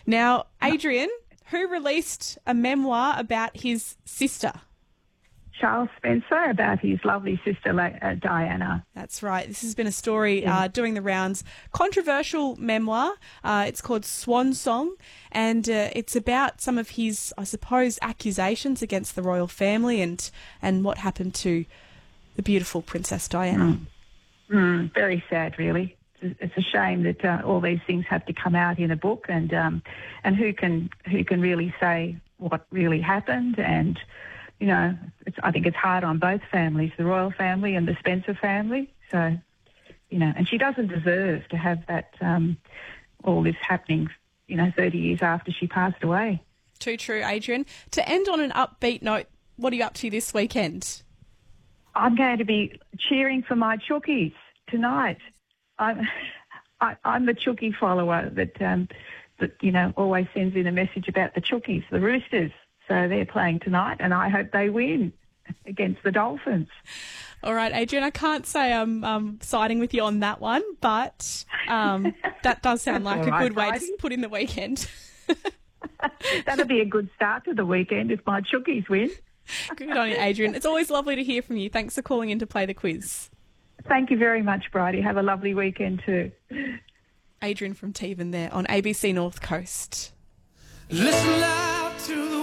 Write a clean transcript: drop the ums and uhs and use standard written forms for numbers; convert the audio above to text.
Now, Adrian, who released a memoir about his sister? Charles Spencer, about his lovely sister, Diana. That's right. This has been a story doing the rounds. Controversial memoir. It's called Swan Song, and it's about some of his, I suppose, accusations against the royal family and what happened to the beautiful Princess Diana. Very sad, really. It's a shame that all these things have to come out in a book, and who can really say what really happened. And I think it's hard on both families, the royal family and the Spencer family. So, and she doesn't deserve to have that all this happening, 30 years after she passed away. Too true, Adrian. To end on an upbeat note, what are you up to this weekend? I'm going to be cheering for my Chookies tonight. I'm the Chookie follower that always sends in a message about the Chookies, the Roosters. So they're playing tonight, and I hope they win against the Dolphins. All right, Adrian, I can't say I'm siding with you on that one, but that does sound like a good way to put in the weekend. That'll be a good start to the weekend if my Chookies win. Good on you, Adrian. It's always lovely to hear from you. Thanks for calling in to play the quiz. Thank you very much, Bridie. Have a lovely weekend too. Adrian from Tevan there on ABC North Coast. Listen loud to the